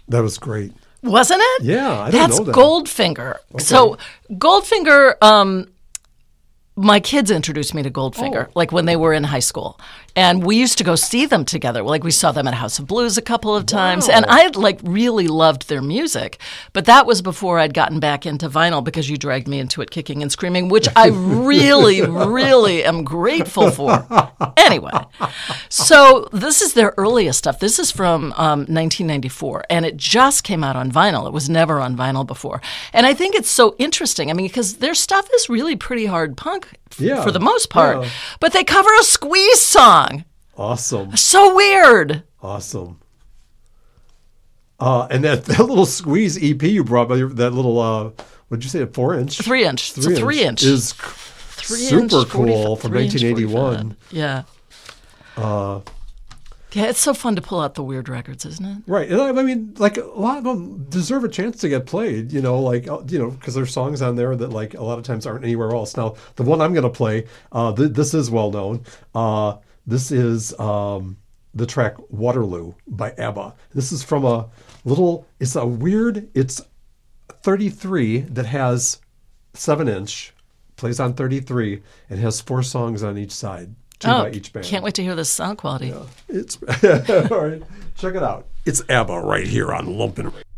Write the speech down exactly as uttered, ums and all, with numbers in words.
That was great. Wasn't it? Yeah, I didn't That's know that. Goldfinger. Okay. So Goldfinger, um, my kids introduced me to Goldfinger, Oh. like when they were in high school. And we used to go see them together. Like we saw them at House of Blues a couple of times. Wow. And I like really loved their music. But that was before I'd gotten back into vinyl because you dragged me into it kicking and screaming, which I really, really am grateful for. Anyway, so this is their earliest stuff. This is from um, nineteen ninety-four, and it just came out on vinyl. It was never on vinyl before. And I think it's so interesting. I mean, because their stuff is really pretty hard punk f- Yeah. for the most part, Yeah. but they cover a Squeeze song. Awesome. So weird. Awesome. Uh, and that, that little Squeeze E P you brought, that little, uh, what did you say, a four inch? Three inch. It's a three inch. Is Three super inch, cool forty-five from three inch, nineteen eighty-one. forty-five. Yeah. Uh, yeah, it's so fun to pull out the weird records, isn't it? Right. And I I mean, like, a lot of them deserve a chance to get played, you know, like, uh, you know, because there's songs on there that, like, a lot of times aren't anywhere else. Now, the one I'm going to play, uh, th- this is well known. Uh, this is um, the track Waterloo by ABBA. This is from a little, it's a weird, it's thirty-three that has seven inch, plays on thirty-three, and has four songs on each side. Two Oh, by each band. can't wait to hear the sound quality. It's all right. Check it out. It's ABBA right here on Lumpin' Radio.